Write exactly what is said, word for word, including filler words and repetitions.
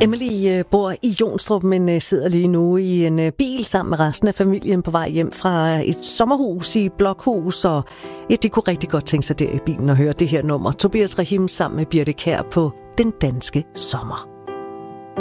Emily bor i Jonstrup, men sidder lige nu i en bil sammen med resten af familien på vej hjem fra et sommerhus i Blokhus, og ja, de kunne rigtig godt tænke sig der i bilen og høre det her nummer. Tobias Rahim sammen med Birthe Kjær på Den Danske Sommer.